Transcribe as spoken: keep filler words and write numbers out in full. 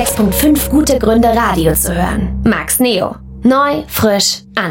sechs Komma fünf gute Gründe, Radio zu hören. Max Neo. Neu, frisch,